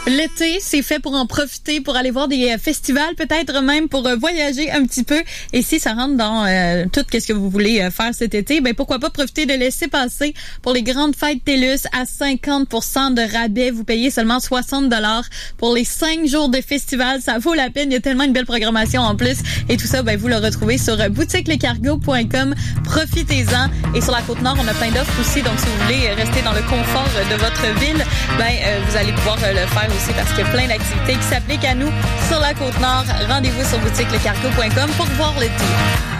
L'été, c'est fait pour en profiter, pour aller voir des festivals, peut-être même pour voyager un petit peu. Et si ça rentre dans tout ce que vous voulez faire cet été, ben pourquoi pas profiter de laisser passer pour les grandes fêtes TELUS à 50% de rabais. Vous payez seulement 60$ pour les 5 jours de festival. Ça vaut la peine. Il y a tellement une belle programmation en plus. Et tout ça, ben vous le retrouvez sur boutiquelecargo.com. Profitez-en. Et sur la Côte-Nord, on a plein d'offres aussi. Donc, si vous voulez rester dans le confort de votre ville, vous allez pouvoir le faire aussi parce qu'il y a plein d'activités qui s'appliquent à nous sur la Côte-Nord. Rendez-vous sur boutiquelecargo.com pour voir le tout.